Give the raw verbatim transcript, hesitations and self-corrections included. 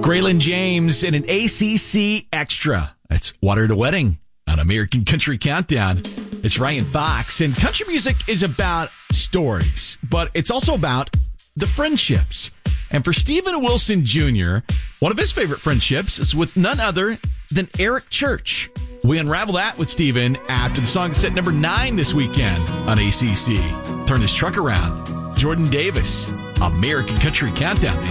Graylin James in an A C C Extra. That's Water to Wedding on American Country Countdown. It's Ryan Fox, and country music is about stories, but it's also about the friendships. And for Stephen Wilson Junior, one of his favorite friendships is with none other than Eric Church. We unravel that with Stephen after the song that's at number nine this weekend on A C C. Turn this truck around. Jordan Davis, American Country Countdown.